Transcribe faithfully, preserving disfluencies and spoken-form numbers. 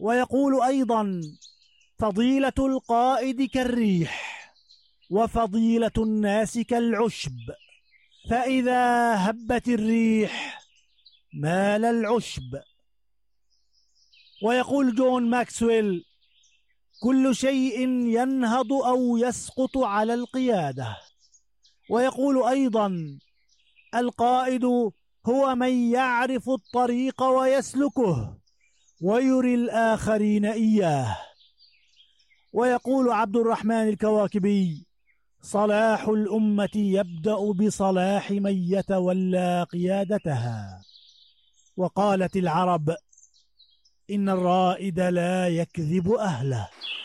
ويقول أيضا: فضيلة القائد كالريح، وفضيلة الناس كالعشب، فإذا هبت الريح مال العشب. ويقول جون ماكسويل: كل شيء ينهض أو يسقط على القيادة. ويقول أيضا: القائد هو من يعرف الطريق ويسلكه ويري الآخرين إياه. ويقول عبد الرحمن الكواكبي: صلاح الأمة يبدأ بصلاح من يتولى قيادتها. وقالت العرب: إن الرائد لا يكذب أهله.